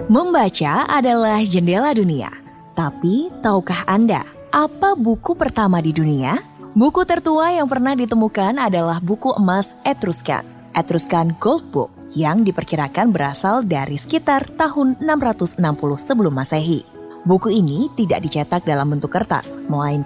Membaca adalah jendela dunia. Tapi, tahukah Anda apa buku pertama di dunia? Buku tertua yang pernah ditemukan adalah buku emas Etruscan Gold Book, yang diperkirakan berasal dari sekitar tahun 660 sebelum Masehi. Buku ini tidak dicetak dalam bentuk kertas, melainkan